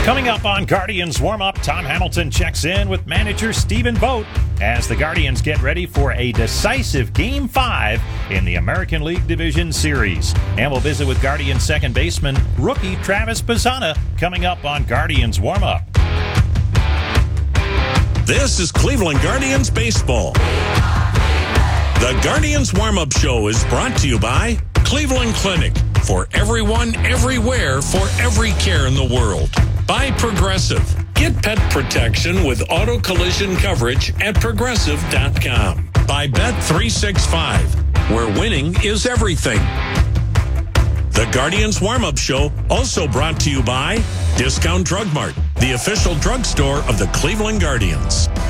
Coming up on Guardians Warm-Up, Tom Hamilton checks in with manager Stephen Vogt as the Guardians get ready for a decisive Game 5 in the American League Division Series. And we'll visit with Guardians second baseman rookie Travis Bazzana coming up on Guardians Warm-Up. This is Cleveland Guardians Baseball. The Guardians Warm-Up Show is brought to you by Cleveland Clinic. For everyone, everywhere, for every care in the world. By Progressive. Get pet protection with auto collision coverage at Progressive.com. By Bet365, where winning is everything. The Guardians Warm-Up Show also brought to you by Discount Drug Mart, the official drugstore of the Cleveland Guardians.